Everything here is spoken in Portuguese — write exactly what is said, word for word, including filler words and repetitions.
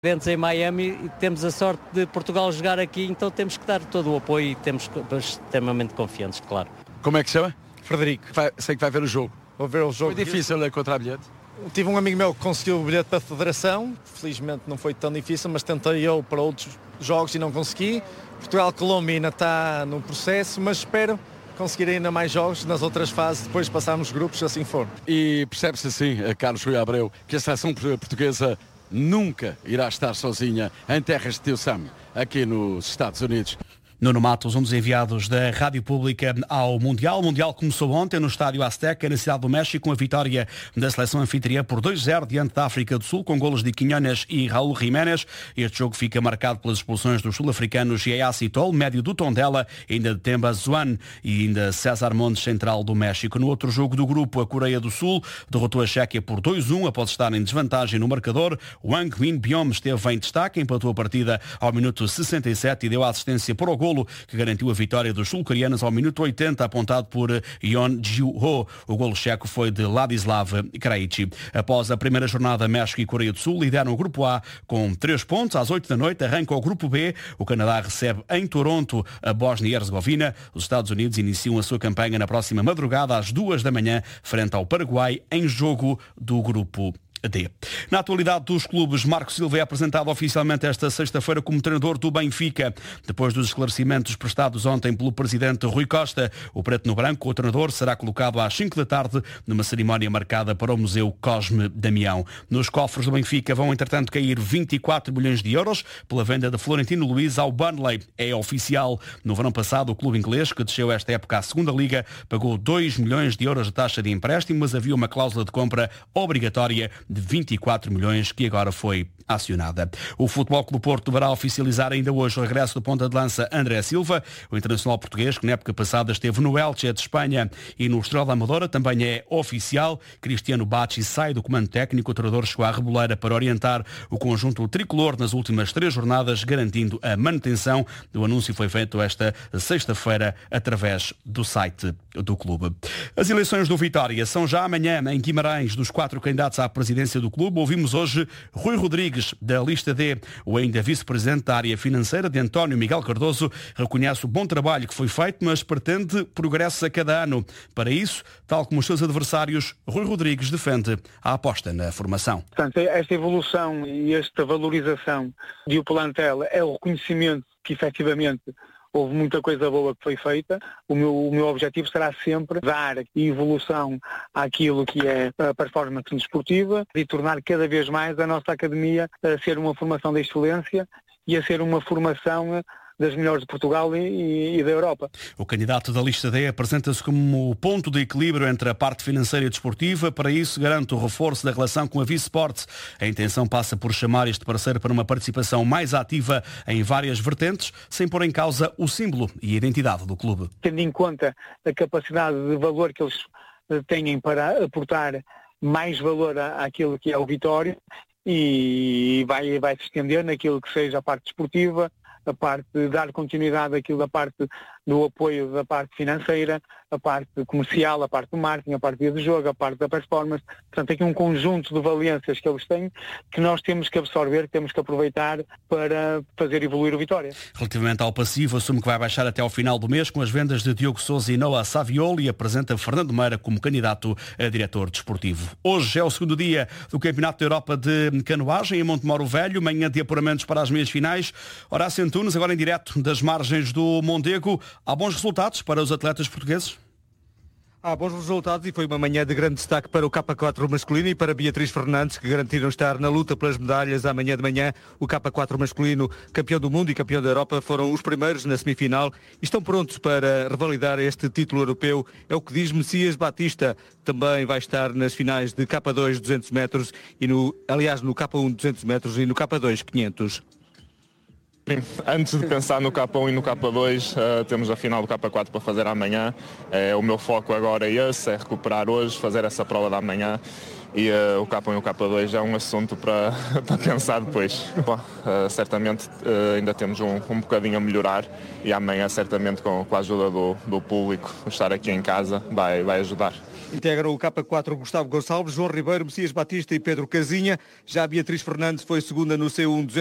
Em Miami e temos a sorte de Portugal jogar aqui, então temos que dar todo o apoio e temos extremamente confiantes, claro. Como é que se chama? Frederico. Vai, sei que vai ver o jogo. Vou ver o jogo. Foi difícil ler contra a bilhete? Tive um amigo meu que conseguiu o bilhete para a Federação, felizmente não foi tão difícil, mas tentei eu para outros jogos e não consegui. Portugal-Colômbia ainda está no processo, mas espero conseguir ainda mais jogos nas outras fases, depois passarmos grupos, se assim for. E percebe-se assim, Carlos Rui Abreu, que a seleção portuguesa nunca irá estar sozinha em terras de Tio Sam, aqui nos Estados Unidos. Nuno Matos, um dos enviados da Rádio Pública ao Mundial. O Mundial começou ontem no Estádio Azteca, na Cidade do México, com a vitória da seleção anfitriã por dois a zero diante da África do Sul, com golos de Quiñones e Raul Jiménez. Este jogo fica marcado pelas expulsões dos sul-africanos Yaya Tol, médio do Tondela, ainda de Temba Zuan e ainda César Montes, central do México. No outro jogo do grupo, a Coreia do Sul derrotou a Chequia por dois a um, após estar em desvantagem no marcador. Wang Min-byom esteve em destaque, empatou a partida ao minuto sessenta e sete e deu a assistência para o golo que garantiu a vitória dos sul-coreanos ao minuto oitenta, apontado por Yeon Ju-ho. O golo checo foi de Ladislav Krejci. Após a primeira jornada, México e Coreia do Sul lideram o grupo A com três pontos. Às oito da noite arranca o grupo B. O Canadá recebe em Toronto a Bósnia e Herzegovina. Os Estados Unidos iniciam a sua campanha na próxima madrugada às duas da manhã, frente ao Paraguai, em jogo do grupo D. Na atualidade dos clubes, Marco Silva é apresentado oficialmente esta sexta-feira como treinador do Benfica. Depois dos esclarecimentos prestados ontem pelo presidente Rui Costa, o preto no branco, o treinador, será colocado às cinco da tarde numa cerimónia marcada para o Museu Cosme Damião. Nos cofres do Benfica vão, entretanto, cair vinte e quatro milhões de euros pela venda de Florentino Luís ao Burnley. É oficial. No verão passado, o clube inglês, que desceu esta época à segunda liga, pagou dois milhões de euros de taxa de empréstimo, mas havia uma cláusula de compra obrigatória de vinte e quatro milhões que agora foi acionada. O Futebol Clube do Porto deverá oficializar ainda hoje o regresso do ponta de lança André Silva, o internacional português que na época passada esteve no Elche de Espanha e no Estrela da Amadora. Também é oficial. Cristiano Bacci sai do comando técnico. O treinador chegou à Reboleira para orientar o conjunto tricolor nas últimas três jornadas, garantindo a manutenção. O anúncio foi feito esta sexta-feira através do site do clube. As eleições do Vitória são já amanhã em Guimarães. Dos quatro candidatos à presidência do clube, ouvimos hoje Rui Rodrigues, da lista D. O ainda vice-presidente da área financeira de António Miguel Cardoso reconhece o bom trabalho que foi feito, mas pretende progresso a cada ano. Para isso, tal como os seus adversários, Rui Rodrigues defende a aposta na formação. Portanto, esta evolução e esta valorização de o plantel é o reconhecimento que efetivamente houve muita coisa boa que foi feita. O meu, o meu objetivo será sempre dar evolução àquilo que é a performance desportiva e tornar cada vez mais a nossa academia a ser uma formação de excelência e a ser uma formação das melhores de Portugal e, e da Europa. O candidato da lista D apresenta-se como o ponto de equilíbrio entre a parte financeira e desportiva. Para isso, garante o reforço da relação com a Vice-Sports. A intenção passa por chamar este parceiro para uma participação mais ativa em várias vertentes, sem pôr em causa o símbolo e a identidade do clube. Tendo em conta a capacidade de valor que eles têm para aportar mais valor à, àquilo que é o Vitória, e vai, vai se estender naquilo que seja a parte desportiva, a parte de dar continuidade àquilo da parte do apoio da parte financeira, a parte comercial, a parte do marketing, a parte do jogo, a parte da performance. Portanto, tem aqui um conjunto de valências que eles têm que nós temos que absorver, que temos que aproveitar para fazer evoluir o Vitória. Relativamente ao passivo, assume que vai baixar até ao final do mês com as vendas de Diogo Sousa e Noah Savioli e apresenta Fernando Meira como candidato a diretor desportivo. Hoje é o segundo dia do Campeonato da Europa de Canoagem em Montemoro Velho, manhã de apuramentos para as meias finais. Horácio Antunes, agora em direto das margens do Mondego. Há bons resultados para os atletas portugueses? Há bons resultados e foi uma manhã de grande destaque para o K quatro masculino e para Beatriz Fernandes, que garantiram estar na luta pelas medalhas amanhã de manhã. O K quatro masculino, campeão do mundo e campeão da Europa, foram os primeiros na semifinal e estão prontos para revalidar este título europeu. É o que diz Messias Batista. Também vai estar nas finais de K dois duzentos metros e no, aliás, no K um duzentos metros e no K dois quinhentos. Antes de pensar no K um e no K dois, uh, temos a final do K quatro para fazer amanhã. Uh, o meu foco agora é esse, é recuperar hoje, fazer essa prova da manhã. E uh, o K um e o K dois é um assunto para, para pensar depois. Bom, uh, certamente uh, ainda temos um, um bocadinho a melhorar e amanhã certamente com, com a ajuda do, do público, estar aqui em casa vai, vai ajudar. Integram o K quatro Gustavo Gonçalves, João Ribeiro, Messias Batista e Pedro Casinha. Já a Beatriz Fernandes foi segunda no C um